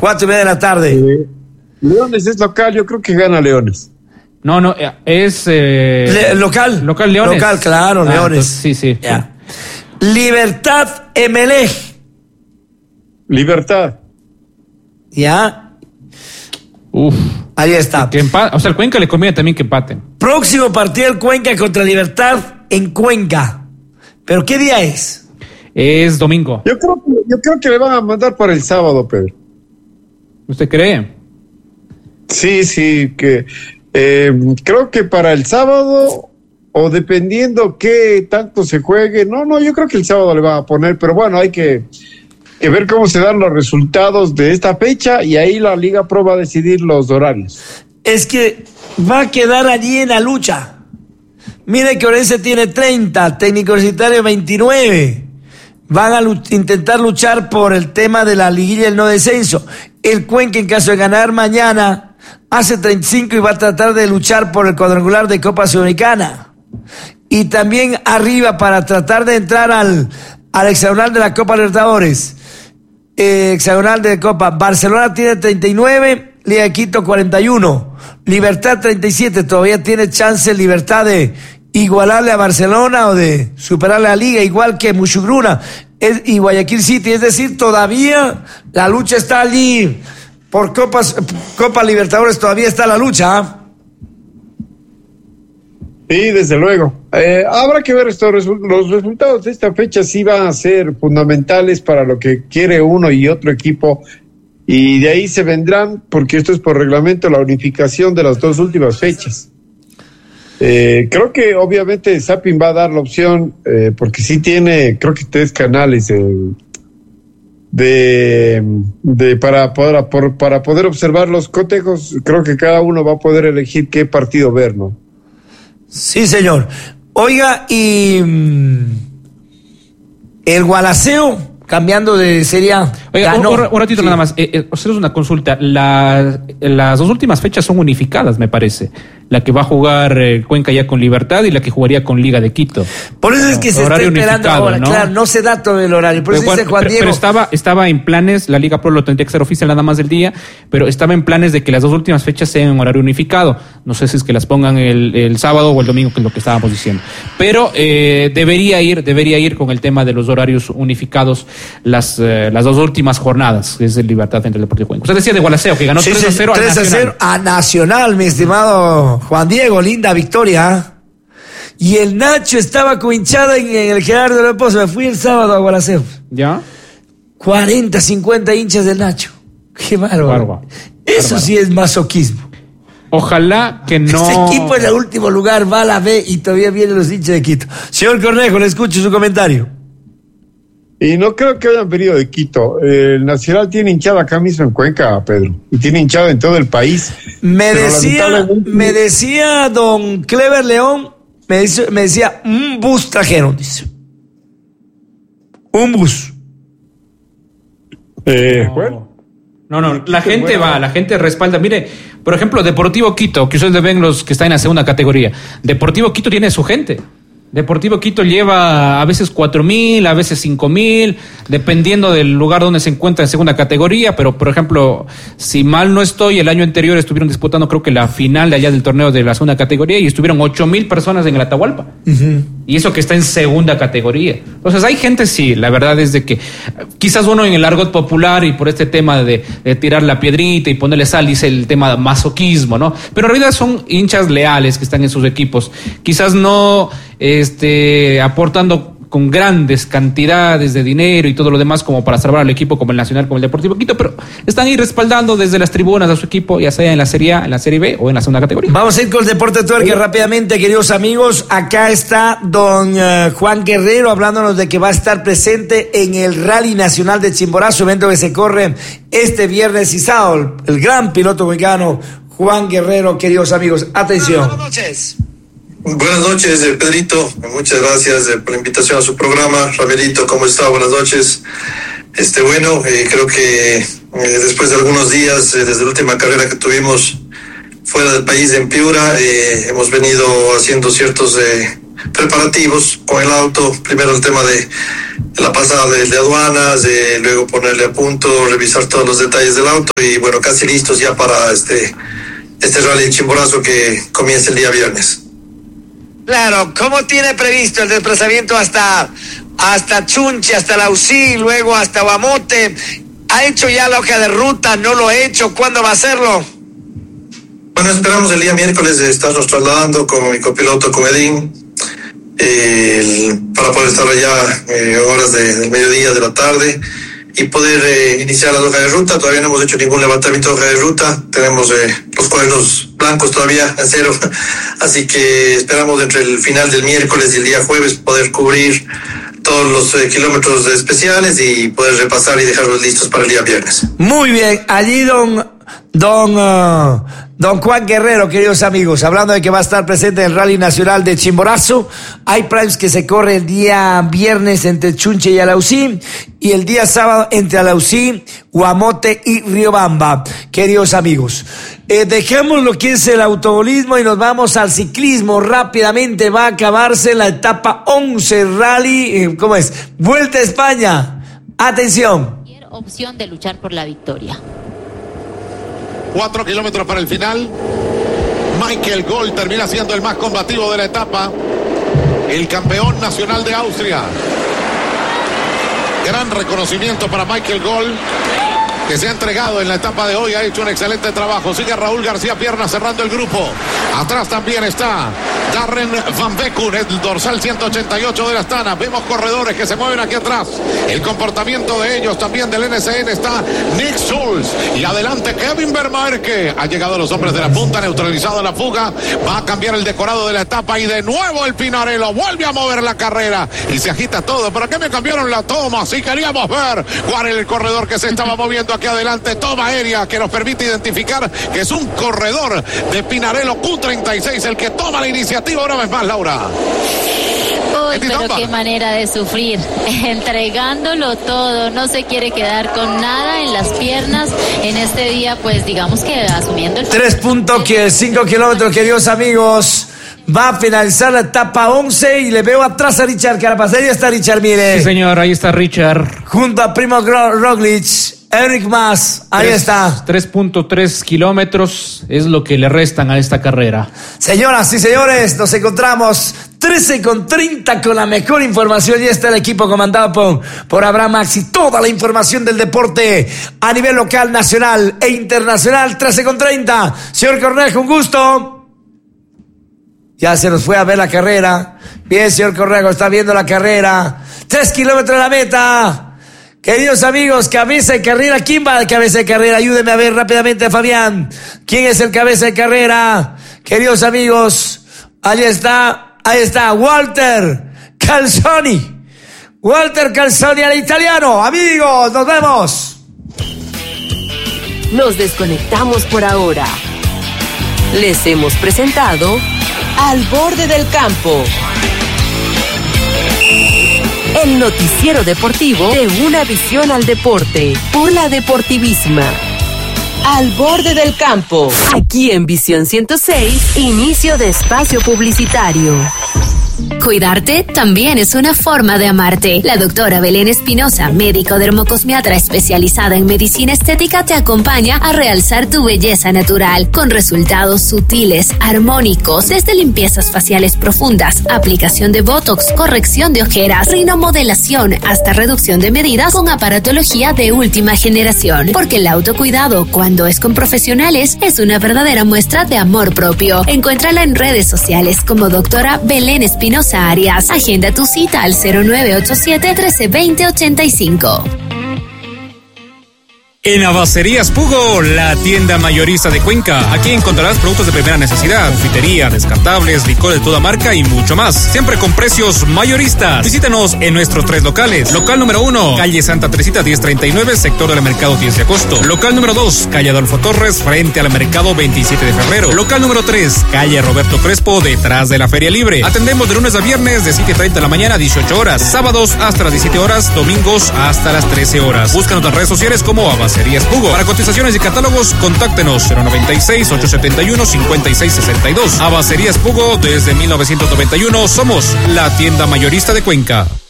4:30 de la tarde. Leones es local, yo creo que gana Leones. No, es... ¿Local? Local, Leones. Local, claro, Leones. Sí. Ya. Libertad Emelec. Libertad. Ya. Uf. Ahí está. O sea, el Cuenca le conviene también que empaten. Próximo partido del Cuenca contra Libertad en Cuenca. ¿Pero qué día es? Es domingo. Yo creo que le van a mandar para el sábado, Pedro. ¿Usted cree? Sí, que creo que para el sábado, o dependiendo qué tanto se juegue. No, yo creo que el sábado le van a poner, pero bueno, hay que ver cómo se dan los resultados de esta fecha y ahí la Liga Pro va a decidir los horarios. Es que va a quedar allí en la lucha. Mire que Orense tiene 30, Técnico Universitario 29. Van a intentar luchar por el tema de la liguilla y el no descenso. El Cuenca, en caso de ganar mañana, hace 35 y va a tratar de luchar por el cuadrangular de Copa Sudamericana. Y también arriba para tratar de entrar al hexagonal de la Copa Libertadores. Hexagonal de Copa. Barcelona tiene 39, Liga de Quito 41, Libertad 37. Todavía tiene chance Libertad de igualarle a Barcelona o de superarle a Liga, igual que Muchugruna y Guayaquil City. Es decir, todavía la lucha está allí por Copa Libertadores, todavía está la lucha, ¿eh? Sí, desde luego. Habrá que ver los resultados de esta fecha. Sí van a ser fundamentales para lo que quiere uno y otro equipo, y de ahí se vendrán, porque esto es por reglamento, la unificación de las dos últimas fechas. Creo que obviamente Zapping va a dar la opción, porque sí tiene, creo que 3 canales para poder observar los cotejos. Creo que cada uno va a poder elegir qué partido ver, ¿no? Sí, señor. Oiga, y el Gualaceo, cambiando de serie A. Oiga, un ratito nada más. Haceros una consulta. Las dos últimas fechas son unificadas, me parece. La que va a jugar Cuenca ya con Libertad y la que jugaría con Liga de Quito. Por eso es que se está esperando ahora, ¿no? Claro, no se da todo el horario. Por eso dice Juan Diego. Pero estaba en planes, la Liga Pro lo tendría que ser oficial nada más del día, pero estaba en planes de que las dos últimas fechas sean en horario unificado. No sé si es que las pongan el sábado o el domingo, que es lo que estábamos diciendo. Pero debería ir con el tema de los horarios unificados las dos últimas jornadas, que es de Libertad entre el Deportivo Cuenca. Usted decía de Gualaceo, que ganó 3-0 3-0 a Nacional, mi estimado Juan Diego, linda victoria. Y el Nacho estaba con hinchada en el Gerardo de la Pozo. Me fui el sábado a Gualaceo. ¿Ya? 40, 50 hinchas del Nacho. Qué bárbaro. Eso sí es masoquismo. Ojalá que no. Este equipo en el último lugar va a la B y todavía vienen los hinchas de Quito. Señor Cornejo, le escucho su comentario. Y no creo que hayan venido de Quito. El Nacional tiene hinchada acá mismo en Cuenca, Pedro. Y tiene hinchada en todo el país. Me decía don Clever León, me decía, un bus trajeron, dice. Un bus. Bueno. No, la gente va, la gente respalda. Mire, por ejemplo, Deportivo Quito, que ustedes ven los que están en la segunda categoría. Deportivo Quito tiene su gente. Deportivo Quito lleva a veces 4,000, a veces 5,000, dependiendo del lugar donde se encuentra en segunda categoría, pero por ejemplo, si mal no estoy, el año anterior estuvieron disputando creo que la final de allá del torneo de la segunda categoría y estuvieron 8,000 personas en el Atahualpa. Uh-huh. Y eso que está en segunda categoría. Entonces hay gente, sí, la verdad es de que quizás uno en el argot popular y por este tema de tirar la piedrita y ponerle sal, dice el tema de masoquismo, ¿no? Pero en realidad son hinchas leales que están en sus equipos. Quizás no aportando con grandes cantidades de dinero y todo lo demás como para salvar al equipo como el Nacional, como el Deportivo Quito, pero están ahí respaldando desde las tribunas a su equipo, ya sea en la Serie A, en la Serie B o en la segunda categoría. Vamos a ir con el Deporte Tuerca rápidamente, queridos amigos. Acá está don Juan Guerrero hablándonos de que va a estar presente en el Rally Nacional de Chimborazo, evento que se corre este viernes y sábado. El gran piloto mexicano Juan Guerrero, queridos amigos. Atención. Buenas noches. Buenas noches, Pedrito. Muchas gracias por la invitación a su programa. Ramirito, ¿cómo está? Buenas noches. Creo que después de algunos días, desde la última carrera que tuvimos fuera del país en Piura, hemos venido haciendo ciertos preparativos con el auto. Primero el tema la pasada de aduanas, luego ponerle a punto, revisar todos los detalles del auto y bueno, casi listos ya para este rally en Chimborazo que comienza el día viernes. Claro, ¿cómo tiene previsto el desplazamiento hasta Chunche, hasta Lausí, luego hasta Guamote? ¿Ha hecho ya la hoja de ruta? ¿No lo ha hecho? ¿Cuándo va a hacerlo? Bueno, esperamos el día miércoles estarnos trasladando con mi copiloto Comedín para poder estar allá horas del mediodía, de la tarde y poder iniciar la hoja de ruta. Todavía no hemos hecho ningún levantamiento de hoja de ruta, tenemos los cuadernos blancos todavía en cero, así que esperamos entre el final del miércoles y el día jueves poder cubrir todos los kilómetros especiales y poder repasar y dejarlos listos para el día viernes. Muy bien, allí don Juan Guerrero, queridos amigos, hablando de que va a estar presente en el Rally Nacional de Chimborazo. Hay primes que se corre el día viernes entre Chunche y Alausí y el día sábado entre Alausí, Guamote y Riobamba, queridos amigos. Dejemos lo que es el automovilismo y nos vamos al ciclismo. Rápidamente va a acabarse la etapa 11 Rally, ¿cómo es? Vuelta a España. Atención. Opción de luchar por la victoria. 4 kilómetros para el final. Michael Gol termina siendo el más combativo de la etapa. El campeón nacional de Austria. Gran reconocimiento para Michael Gol, que se ha entregado en la etapa de hoy, ha hecho un excelente trabajo. Sigue Raúl García Pierna cerrando el grupo. Atrás también está Darren Van Beekun, el dorsal 188 de la Astana. Vemos corredores que se mueven aquí atrás. El comportamiento de ellos también del NSN está Nick Schulz. Y adelante Kevin Vermaerke. Ha llegado los hombres de la punta, neutralizado la fuga. Va a cambiar el decorado de la etapa y de nuevo el Pinarello vuelve a mover la carrera. Y se agita todo. ¿Para qué me cambiaron la toma? Si queríamos ver cuál era el corredor que se estaba moviendo aquí adelante. Toma aérea que nos permite identificar que es un corredor de Pinarello Q36 el que toma la iniciativa una vez más, Laura. Uy, pero qué manera de sufrir, entregándolo todo, no se quiere quedar con nada en las piernas en este día, pues digamos que asumiendo el 3.5 kilómetros, queridos amigos. Va a finalizar la etapa 11 y le veo atrás a Richard Carapaz. Ahí está Richard, mire. Sí, señor, ahí está Richard. Junto a Primo Roglic, Enric Mas, ahí está. 3.3 kilómetros es lo que le restan a esta carrera. Señoras y señores, nos encontramos 13:30 con la mejor información. Y está el equipo comandado por Abraham Maxi. Toda la información del deporte a nivel local, nacional e internacional. 13:30. Señor Cornejo, un gusto. Ya se nos fue a ver la carrera. Bien, señor Cornejo, está viendo la carrera. 3 kilómetros de la meta. Queridos amigos, cabeza de carrera. ¿Quién va de cabeza de carrera? Ayúdenme a ver rápidamente, Fabián. ¿Quién es el cabeza de carrera? Queridos amigos, ahí está, Walter Calzoni. Walter Calzoni al italiano. Amigos, nos vemos. Nos desconectamos por ahora. Les hemos presentado Al Borde del Campo, el noticiero deportivo de una visión al deporte, por la Deportivísima. Al Borde del Campo, aquí en Visión 106, inicio de espacio publicitario. Cuidarte también es una forma de amarte. La doctora Belén Espinosa, médico dermocosmiatra especializada en medicina estética, te acompaña a realzar tu belleza natural con resultados sutiles, armónicos, desde limpiezas faciales profundas, aplicación de botox, corrección de ojeras, rinomodelación, hasta reducción de medidas con aparatología de última generación. Porque el autocuidado, cuando es con profesionales, es una verdadera muestra de amor propio. Encuéntrala en redes sociales como doctora Belén Espinosa Arias. Agenda tu cita al 0987-1320-85. En Abacerías Pugo, la tienda mayorista de Cuenca. Aquí encontrarás productos de primera necesidad, confitería, descartables, licor de toda marca y mucho más. Siempre con precios mayoristas. Visítanos en nuestros 3 locales. Local número 1, calle Santa Teresita 1039, sector del mercado 10 de agosto. Local número 2, calle Adolfo Torres, frente al mercado 27 de febrero. Local número 3, calle Roberto Crespo, detrás de la Feria Libre. Atendemos de lunes a viernes de 7:30 de la mañana a 18 horas. Sábados hasta las 17 horas, domingos hasta las 13 horas. Búscanos en las redes sociales como Abacerías Pugo. Para cotizaciones y catálogos, contáctenos 096-871-5662. Abacerías Pugo, desde 1991 somos la tienda mayorista de Cuenca.